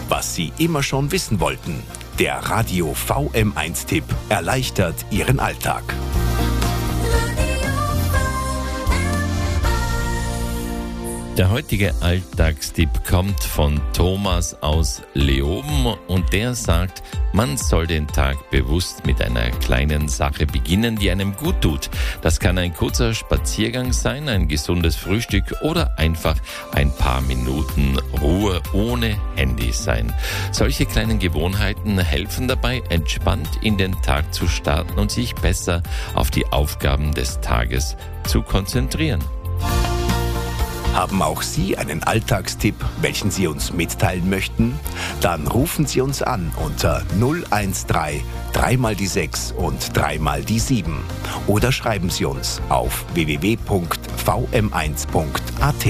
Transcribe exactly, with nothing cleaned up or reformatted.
was Sie immer schon wissen wollten. Der Radio V M eins Tipp erleichtert Ihren Alltag. Der heutige Alltagstipp kommt von Thomas aus Leoben und der sagt, man soll den Tag bewusst mit einer kleinen Sache beginnen, die einem gut tut. Das kann ein kurzer Spaziergang sein, ein gesundes Frühstück oder einfach ein paar Minuten Ruhe ohne Handy sein. Solche kleinen Gewohnheiten helfen dabei, entspannt in den Tag zu starten und sich besser auf die Aufgaben des Tages zu konzentrieren. Haben auch Sie einen Alltagstipp, welchen Sie uns mitteilen möchten? Dann rufen Sie uns an unter null eins drei, drei mal die sechs und drei mal die sieben oder schreiben Sie uns auf w w w punkt v m eins punkt a t.